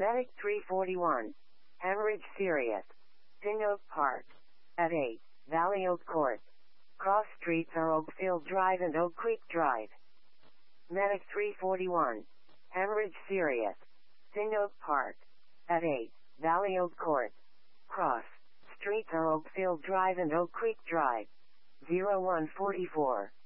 Medic 341. Hemorrhage serious. Thin Oak Park. At 8. Valley Oak Court. Cross streets are Oakfield Drive and Oak Creek Drive. Medic 341. Hemorrhage serious. Thin Oak Park. At 8. Valley Oak Court. Cross streets are Oakfield Drive and Oak Creek Drive. 0144.